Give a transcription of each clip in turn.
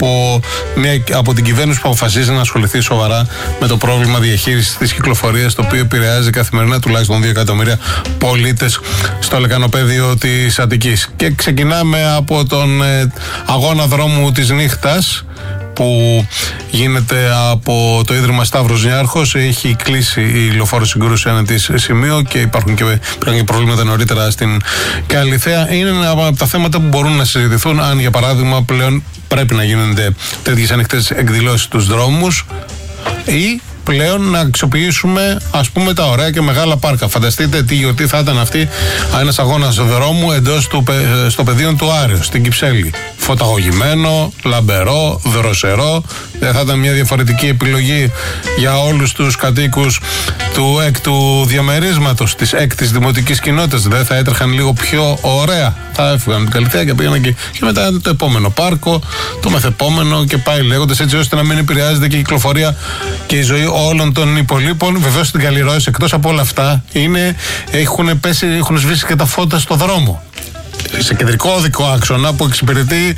από την κυβέρνηση που αποφασίζει να ασχοληθεί σοβαρά με το πρόβλημα διαχείρισης της κυκλοφορίας, το οποίο επηρεάζει καθημερινά τουλάχιστον 2 εκατομμύρια πολίτες στο λεκανοπέδιο της Αττικής. Και ξεκινάμε από τον αγώνα δρόμου της νύχτας που γίνεται από το Ίδρυμα Σταύρος Νιάρχος. Έχει κλείσει η λεωφόρο συγκρούση ένα της σημείο και υπάρχουν και προβλήματα νωρίτερα στην Καλιθέα. Είναι ένα από τα θέματα που μπορούν να συζητηθούν αν, για παράδειγμα, πλέον πρέπει να γίνονται τέτοιες ανοιχτές εκδηλώσεις στους δρόμους ή πλέον να αξιοποιήσουμε, ας πούμε, τα ωραία και μεγάλα πάρκα. Φανταστείτε τι γιορτή θα ήταν αυτή, ένας αγώνας δρόμου στο πεδίο του Άρεως, στην Κυψέλη. Φωταγωγημένο, λαμπερό, δροσερό. Δεν θα ήταν μια διαφορετική επιλογή για όλους τους κατοίκους του έκτου διαμερίσματος, της έκτης δημοτικής κοινότητας? Δεν θα έτρεχαν λίγο πιο ωραία? Θα έφυγαν την Καλιθέα και πήγαιναν και μετά το επόμενο πάρκο, το μεθεπόμενο και πάει λέγοντας, έτσι ώστε να μην επηρεάζεται και η κυκλοφορία και η ζωή όλων των υπολείπων. Βεβαίως στην Καλλιρόης, εκτός από όλα αυτά, έχουν σβήσει και τα φώτα στο δρόμο. Σε κεντρικό οδικό άξονα που εξυπηρετεί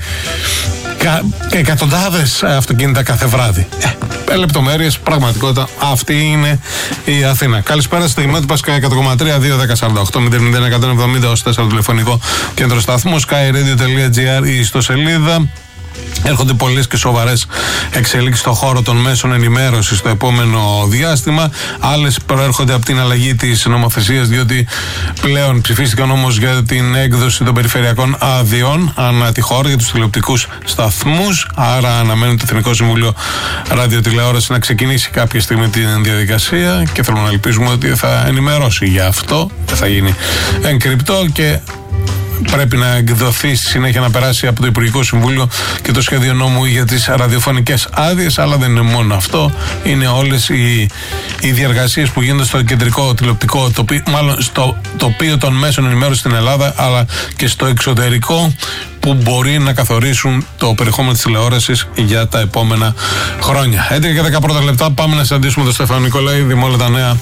εκατοντάδες αυτοκίνητα κάθε βράδυ. Λεπτομέρειες, πραγματικότητα. Αυτή είναι η Αθήνα. Καλησπέρα στη Δημότυπα Sky 100,3 2-10-48 001-170 ως 4 τηλεφωνικό κέντρο σταθμού. skyradio.gr η ιστοσελίδα. Έρχονται πολλές και σοβαρές εξελίξεις στον χώρο των μέσων ενημέρωσης στο επόμενο διάστημα. Άλλες προέρχονται από την αλλαγή της νομοθεσίας, διότι πλέον ψηφίστηκε ο νόμος για την έκδοση των περιφερειακών αδειών ανά τη χώρα για τους τηλεοπτικούς σταθμούς. Άρα αναμένει το Εθνικό Συμβούλιο Ραδιοτηλεόραση να ξεκινήσει κάποια στιγμή την διαδικασία και θέλουμε να ελπίζουμε ότι θα ενημερώσει για αυτό. Θα γίνει εγκρυπτό και πρέπει να εκδοθεί στη συνέχεια, να περάσει από το Υπουργικό Συμβούλιο και το σχέδιο νόμου για τις ραδιοφωνικές άδειες. Αλλά δεν είναι μόνο αυτό, είναι όλες οι διεργασίες που γίνονται στο κεντρικό τηλεοπτικό τοπίο, μάλλον στο τοπίο των μέσων ενημέρωσης στην Ελλάδα, αλλά και στο εξωτερικό, που μπορεί να καθορίσουν το περιεχόμενο της τηλεόρασης για τα επόμενα χρόνια. 11 και 10 πρώτα λεπτά πάμε να συναντήσουμε τον Στέφανο Νικολαίδη με όλα τα νέα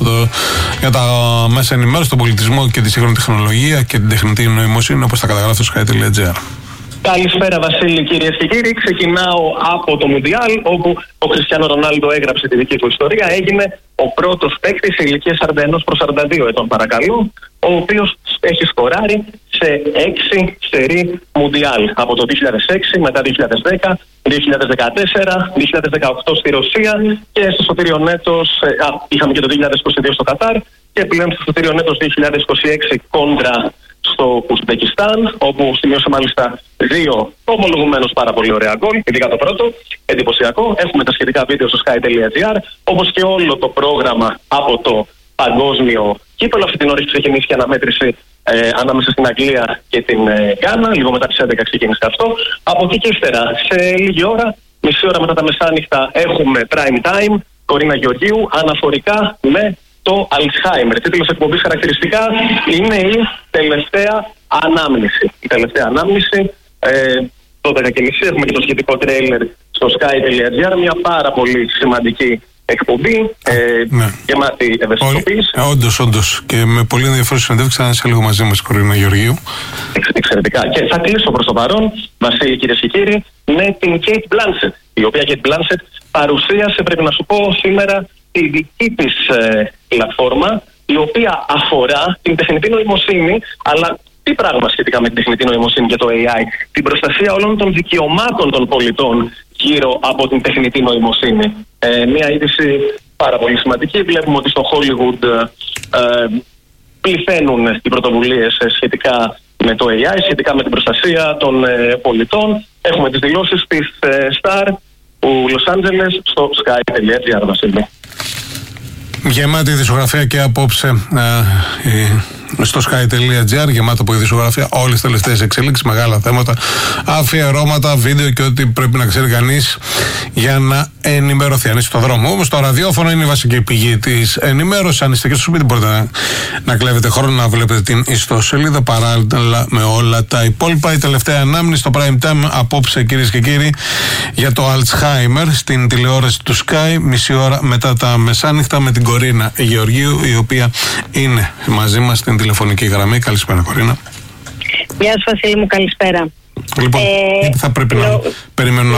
για τα μέσα ενημέρωσης, τον πολιτισμό και τη σύγχρονη τεχνολογία και την τεχνητή νοημοσύνη, όπως τα καταγράφει στο sky.gr. Καλησπέρα, Βασίλη, κυρίες και κύριοι. Ξεκινάω από το Μουντιάλ, όπου ο Κριστιάνο Ρονάλντο έγραψε τη δική του ιστορία. Έγινε ο πρώτος παίκτης σε ηλικία 41 προς 42 ετών, παρακαλώ, ο οποίος έχει σκοράρει σε 6 σερί Μουντιάλ. Από το 2006, μετά 2010, 2014, 2018 στη Ρωσία και στο σωτήριον έτος, είχαμε και το 2022 στο Κατάρ και πλέον στο σωτήριον έτος 2026 κόντρα στο Ουσμπεκιστάν, όπου σημείωσε μάλιστα 2 ομολογουμένως πάρα πολύ ωραία γκολ, ειδικά το πρώτο, εντυπωσιακό. Έχουμε τα σχετικά βίντεο στο sky.gr, όπως και όλο το πρόγραμμα από το παγκόσμιο κύπελλο. Αυτή την ώρα έχει ξεκινήσει και αναμέτρηση ανάμεσα στην Αγγλία και την Γκάνα. Λίγο μετά τις 11 ξεκίνησε αυτό. Από εκεί και ύστερα, σε λίγη ώρα, μισή ώρα μετά τα μεσάνυχτα, έχουμε prime time, Κορίνα Γεωργίου, αναφορικά με το Alzheimer. Τίτλος εκπομπής χαρακτηριστικά είναι η τελευταία ανάμνηση. Η τελευταία ανάμνηση, 12:30, έχουμε και το σχετικό τρέιλερ στο sky.gr, μια πάρα πολύ σημαντική εκπομπή, γεμάτη ευαισθητοποίηση. Όντως. Και με πολύ ενδιαφέρουσα συνέντευξη θα είσαι λίγο μαζί μας, Κορίνα Γεωργίου. Εξαιρετικά. Και θα κλείσω προς το παρόν, Βασίλη, κυρίες και κύριοι, με την Kate Blanchett, η οποία Kate Blanchett παρουσίασε, πρέπει να σου πω, σήμερα τη δική της πλατφόρμα, η οποία αφορά την τεχνητή νοημοσύνη, αλλά τι πράγμα σχετικά με την τεχνητή νοημοσύνη και το AI? Την προστασία όλων των δικαιωμάτων των πολιτών γύρω από την τεχνητή νοημοσύνη. Μια είδηση πάρα πολύ σημαντική. Βλέπουμε ότι στο Hollywood πληθαίνουν οι πρωτοβουλίες σχετικά με το AI, σχετικά με την προστασία των πολιτών. Έχουμε τις δηλώσεις της Star του Los Angeles στο sky.gr, Βασίλη. Γεμάτη ειδησιογραφία και απόψε στο sky.gr, γεμάτο από ειδησιογραφία, όλες τις τελευταίες εξελίξεις, μεγάλα θέματα, αφιερώματα, βίντεο και ό,τι πρέπει να ξέρει κανείς για να ενημερωθεί. Αν είσαι στο δρόμο όμως, το ραδιόφωνο είναι η βασική πηγή της ενημέρωσης. Αν είστε και στο σπίτι, μπορείτε να κλέβετε χρόνο να βλέπετε την ιστοσελίδα παράλληλα με όλα τα υπόλοιπα. Η τελευταία ανάμνηση στο prime time απόψε, κυρίες και κύριοι, για το Alzheimer στην τηλεόραση του Sky, μισή ώρα μετά τα μεσάνυχτα, με την Κορίνα Γεωργίου, η οποία είναι μαζί μας στην τηλεφωνική γραμμή. Καλησπέρα, Κορίνα. Γεια σου, Βασίλη μου, καλησπέρα. Λοιπόν, γιατί θα πρέπει να περιμένουμε